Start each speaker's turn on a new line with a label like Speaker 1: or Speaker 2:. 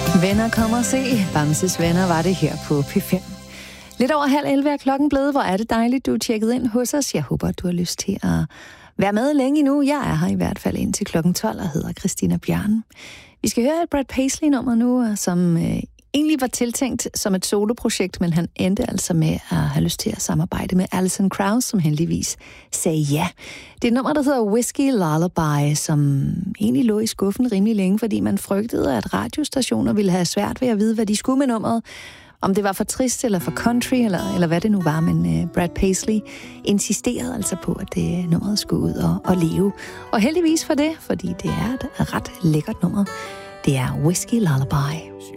Speaker 1: Venner kommer og se. Bamses Venner var det her på P5. Lidt over 10:30 er klokken blevet. Hvor er det dejligt, du er tjekket ind hos os. Jeg håber, du har lyst til at være med længe endnu. Jeg er her i hvert fald indtil klokken 12 og hedder Christina Bjørn. Vi skal høre et Brad Paisley-nummer nu, som egentlig var tiltænkt som et soloprojekt, men han endte altså med at have lyst til at samarbejde med Alison Krauss, som heldigvis sagde ja. Det er et nummer, der hedder Whiskey Lullaby, som egentlig lå i skuffen rimelig længe, fordi man frygtede, at radiostationer ville have svært ved at vide, hvad de skulle med nummeret. Om det var for trist eller for country, eller hvad det nu var, men Brad Paisley insisterede altså på, at det nummeret skulle ud og leve. Og heldigvis for det, fordi det er et ret lækkert nummer. Det er Whiskey Lullaby.